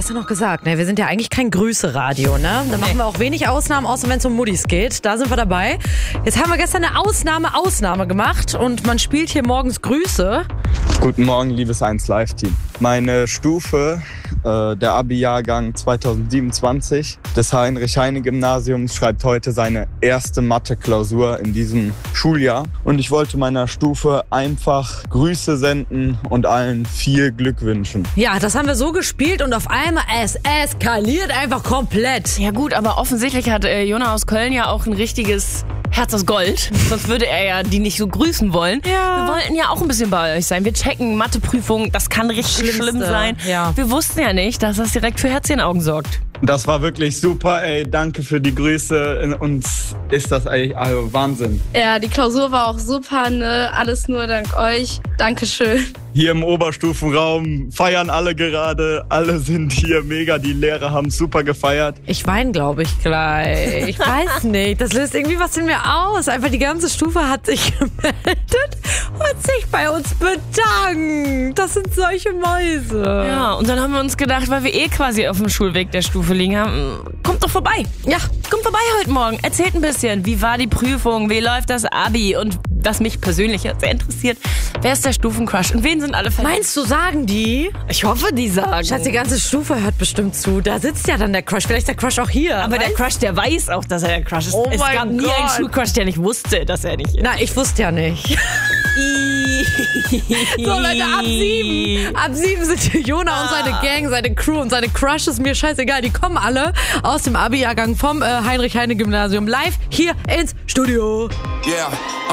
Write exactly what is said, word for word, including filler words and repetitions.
gestern noch gesagt, ne? Wir sind ja eigentlich kein Grüße-Radio, ne? Da machen wir auch wenig Ausnahmen, außer wenn es um Muddis geht. Da sind wir dabei. Jetzt haben wir gestern eine Ausnahme, Ausnahme gemacht und man spielt hier morgens Grüße. Guten Morgen, liebes eins Live-Team. Meine Stufe, äh, der Abi-Jahrgang zweitausendsiebenundzwanzig des Heinrich-Heine-Gymnasiums, schreibt heute seine erste Mathe-Klausur in diesem Schuljahr. Und ich wollte meiner Stufe einfach Grüße senden und allen viel Glück wünschen. Ja, das haben wir so gespielt und auf einmal es eskaliert einfach komplett. Ja gut, aber offensichtlich hat äh, Jona aus Köln ja auch ein richtiges Herz aus Gold. Sonst würde er ja die nicht so grüßen wollen. Ja. Wir wollten ja auch ein bisschen bei euch sein. Wir checken Matheprüfungen, das kann richtig Schlimmste. schlimm sein. Ja. Wir wussten ja nicht, dass das direkt für Herz in den Augen sorgt. Das war wirklich super, ey. Danke für die Grüße. Uns ist das eigentlich also Wahnsinn. Ja, die Klausur war auch super, ne? Alles nur dank euch. Dankeschön. Hier im Oberstufenraum feiern alle gerade. Alle sind hier mega. Die Lehrer haben super gefeiert. Ich weine, glaube ich, gleich. Ich weiß nicht. Das löst irgendwie was in mir aus. Einfach die ganze Stufe hat sich gemeldet und sich bei uns bedankt. Das sind solche Mäuse. Ja, und dann haben wir uns gedacht, weil wir eh quasi auf dem Schulweg der Stufe liegen haben, kommt doch vorbei. Ja, kommt vorbei heute Morgen. Erzählt ein bisschen, wie war die Prüfung, wie läuft das Abi und was mich persönlich sehr interessiert, wer ist der Stufencrush und wen sind alle verliebt? Meinst du, sagen die? Ich hoffe, die sagen. Schatz, die ganze Stufe hört bestimmt zu. Da sitzt ja dann der Crush. Vielleicht der Crush auch hier. Aber der weißt? Crush, der weiß auch, dass er der Crush ist. Oh es mein gab nie Gott. einen Schulcrush, der nicht wusste, dass er nicht ist. Na, ich wusste ja nicht. So, Leute, ab sieben. Ab sieben sind hier Jona und seine Gang, seine Crew und seine Crushes. Mir scheißegal. Die kommen alle aus dem Abi-Jahrgang vom äh, Heinrich-Heine-Gymnasium live hier ins Studio. Yeah.